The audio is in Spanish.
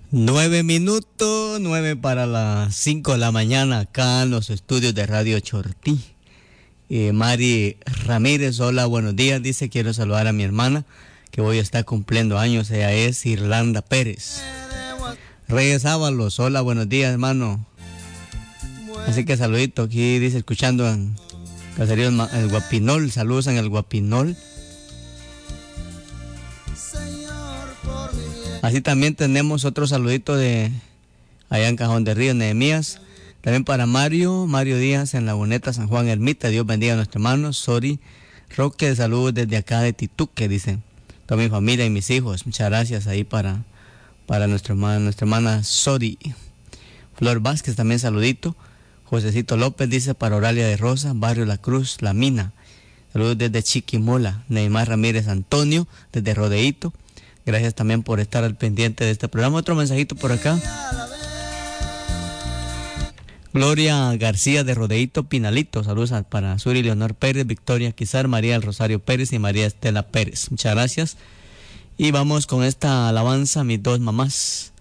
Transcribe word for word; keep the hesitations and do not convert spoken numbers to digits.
Nueve minutos, nueve para las cinco de la mañana acá en los estudios de Radio Chortí. Eh, Mari Ramírez, hola, buenos días. Dice, quiero saludar a mi hermana que hoy está cumpliendo años. Ella es Irlanda Pérez. Reyes Ábalos, hola, buenos días, hermano. Así que saludito, aquí dice, escuchando en Caserío El Guapinol. Saludos en El Guapinol. Así también tenemos otro saludito de allá en Cajón de Río, Nehemías. También para Mario, Mario Díaz en Laguneta, San Juan Ermita. Dios bendiga a nuestro hermano. Sori Roque, saludos desde acá de Tituque, dice. Toda mi familia y mis hijos. Muchas gracias ahí para, para nuestro hermano, nuestra hermana Sori. Flor Vázquez, también saludito. Josecito López dice para Oralia de Rosa, Barrio La Cruz, La Mina. Saludos desde Chiquimola. Neymar Ramírez Antonio, desde Rodeíto. Gracias también por estar al pendiente de este programa. Otro mensajito por acá. Gloria García de Rodeíto, Pinalito. Saludos para Suri Leonor Pérez, Victoria Quizar, María del Rosario Pérez y María Estela Pérez. Muchas gracias. Y vamos con esta alabanza, mis dos mamás.